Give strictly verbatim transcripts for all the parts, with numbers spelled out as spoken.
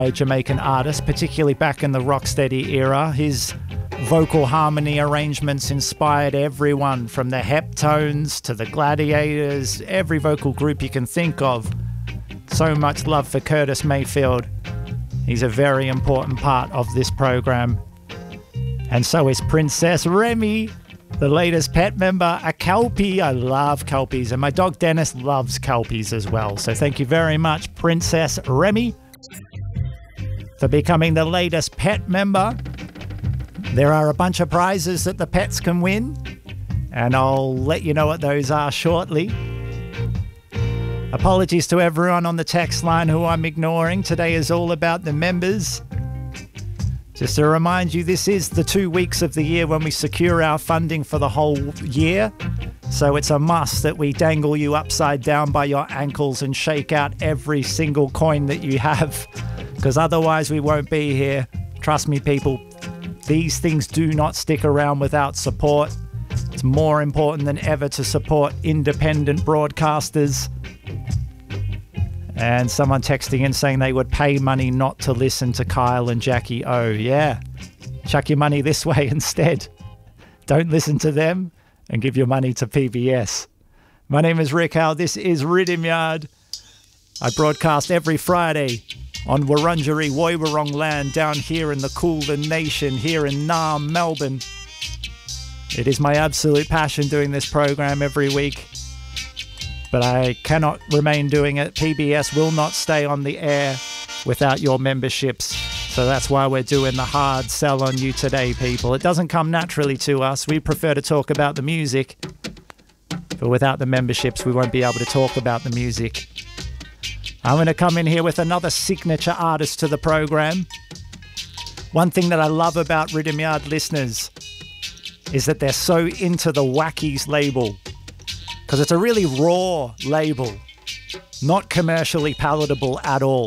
a Jamaican artist, particularly back in the rocksteady era. His vocal harmony arrangements inspired everyone from the Heptones to the Gladiators, every vocal group you can think of. So much love for Curtis Mayfield. He's a very important part of this program. And so is Princess Remy, the latest pet member, a Kelpie. I love Kelpies, and my dog Dennis loves Kelpies as well. So thank you very much, Princess Remy, for becoming the latest pet member. There are a bunch of prizes that the pets can win, and I'll let you know what those are shortly. Apologies to everyone on the text line who I'm ignoring. Today is all about the members. Just to remind you, this is the two weeks of the year when we secure our funding for the whole year. So it's a must that we dangle you upside down by your ankles and shake out every single coin that you have, because otherwise we won't be here. Trust me, people, these things do not stick around without support. It's more important than ever to support independent broadcasters. And someone texting in saying they would pay money not to listen to Kyle and Jackie O. Yeah, chuck your money this way instead. Don't listen to them and give your money to P B S. My name is Rick Howe. This is Rhythm Yard. I broadcast every Friday on Wurundjeri Woiwurrung land down here in the Kulin Nation, here in Naarm, Melbourne. It is my absolute passion doing this program every week, but I cannot remain doing it. P B S will not stay on the air without your memberships. So that's why we're doing the hard sell on you today, people. It doesn't come naturally to us. We prefer to talk about the music, but without the memberships, we won't be able to talk about the music. I'm going to come in here with another signature artist to the program. One thing that I love about Rhythm Yard listeners is that they're so into the Wackies label, because it's a really raw label, not commercially palatable at all.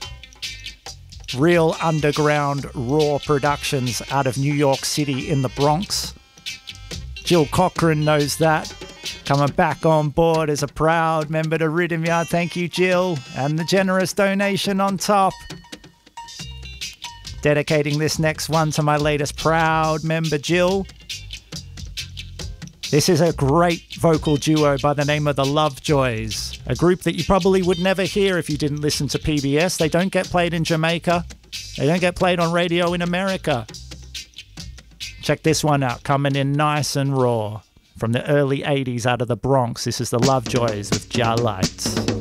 Real underground, raw productions out of New York City in the Bronx. Jill Cochran knows that. Coming back on board as a proud member to Rhythm Yard. Thank you, Jill. And the generous donation on top. Dedicating this next one to my latest proud member, Jill. This is a great vocal duo by the name of the Lovejoys, a group that you probably would never hear if you didn't listen to P B S. They don't get played in Jamaica. They don't get played on radio in America. Check this one out, coming in nice and raw from the early eighties out of the Bronx. This is the Lovejoys with Jah Lights.